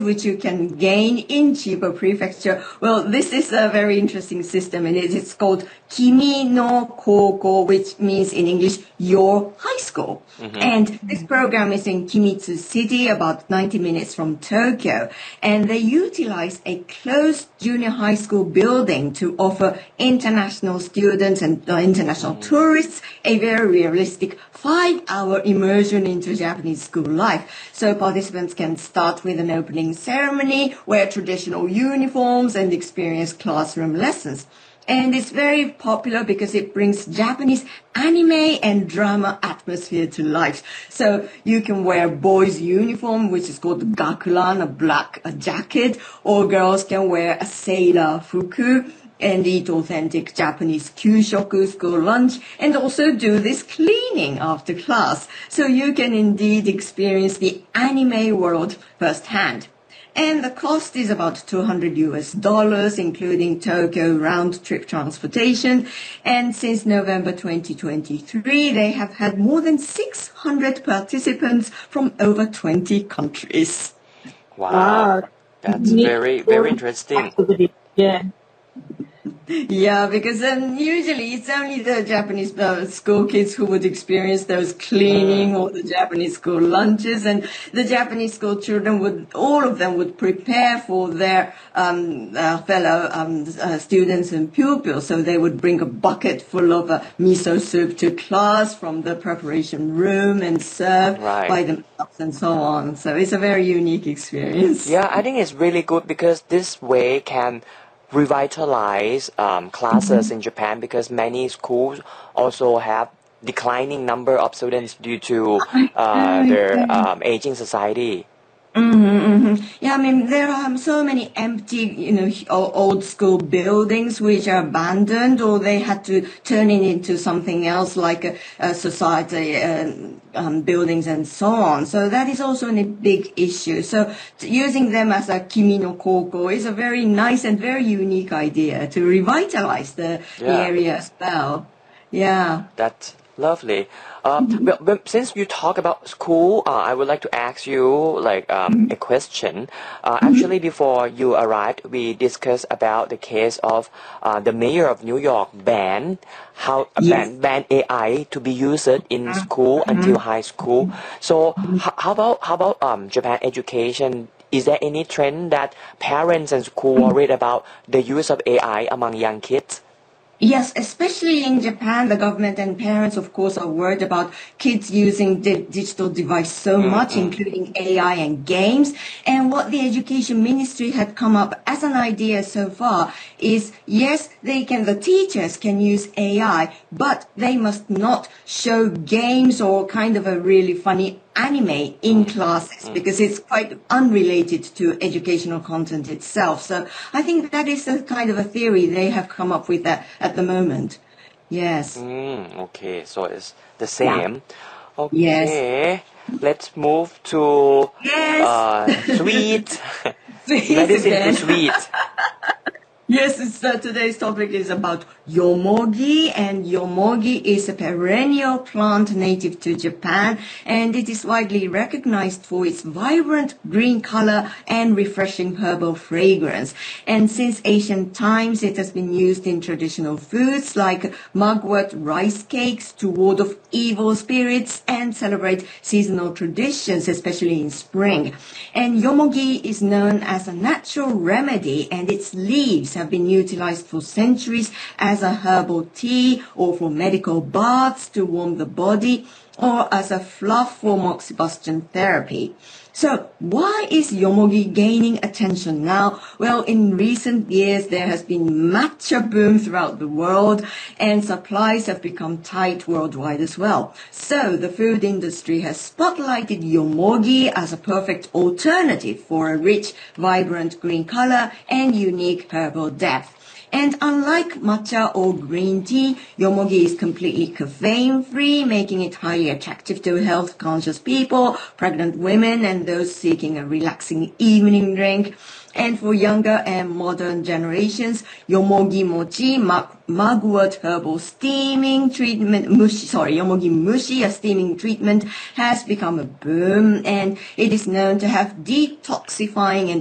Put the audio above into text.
which you can gain in Chiba Prefecture. Well, this is a very interesting system, and it is called Kimi no Koko, which means in English, your high school. And this program is in Kimitsu City, about 90 minutes from Tokyo. And they utilize a closed junior high school building to offer international students and international tourists a very realistic 5-hour immersion into Japanese school life. So participants can start with an opening ceremony, wear traditional uniforms, and experience classroom lessons. And it's very popular because it brings Japanese anime and drama atmosphere to life. So you can wear boys' uniform, which is called gakuran, a black jacket, or girls can wear a sailor fuku and eat authentic Japanese kyushoku, school lunch, and also do this cleaning after class. So you can indeed experience the anime world firsthand. And the cost is about $200, including Tokyo round-trip transportation. And since November 2023, they have had more than 600 participants from over 20 countries. Wow. That's very, very interesting. Yeah. Yeah, because usually it's only the Japanese school kids who would experience those cleaning or the Japanese school lunches, and the Japanese school children all of them would prepare for their fellow students and pupils. So they would bring a bucket full of miso soup to class from the preparation room and serve by themselves and so on. So it's a very unique experience. Yeah, I think it's really good because this way can revitalize classes in Japan, because many schools also have declining number of students due to their aging society. Yeah, I mean, there are so many empty, old school buildings which are abandoned, or they had to turn it into something else like a society buildings and so on. So that is also a big issue. So using them as a Kimi no Koko is a very nice and very unique idea to revitalize the area as well. Yeah. That's lovely. Since you talk about school, I would like to ask you a question. Actually, before you arrived, we discussed about the case of the mayor of New York ban AI to be used in school until high school. So how about Japan education? Is there any trend that parents and school worried about the use of AI among young kids? Yes, especially in Japan, the government and parents, of course, are worried about kids using digital device so much, including AI and games. And what the Education Ministry had come up as an idea so far is, yes, the teachers can use AI, but they must not show games or kind of a really funny anime in classes, because it's quite unrelated to educational content itself. So I think that is a kind of a theory they have come up with at the moment. Yes. Okay, so it's the same. Yeah. Okay. Yes. Let's move to sweet. Medicine to sweet. Yes, today's topic is about yomogi, and yomogi is a perennial plant native to Japan, and it is widely recognized for its vibrant green color and refreshing herbal fragrance. And since ancient times, it has been used in traditional foods like mugwort rice cakes to ward off evil spirits and celebrate seasonal traditions, especially in spring. And yomogi is known as a natural remedy, and its leaves have been utilized for centuries as a herbal tea or for medical baths to warm the body, or as a fluff for moxibustion therapy. So why is yomogi gaining attention now? Well, in recent years, there has been matcha boom throughout the world, and supplies have become tight worldwide as well. So the food industry has spotlighted yomogi as a perfect alternative for a rich, vibrant green color and unique herbal depth. And unlike matcha or green tea, yomogi is completely caffeine-free, making it highly attractive to health-conscious people, pregnant women, and those seeking a relaxing evening drink. And for younger and modern generations, yomogi mochi, mugwort herbal steaming treatment, yomogi mushi, a steaming treatment, has become a boom, and it is known to have detoxifying and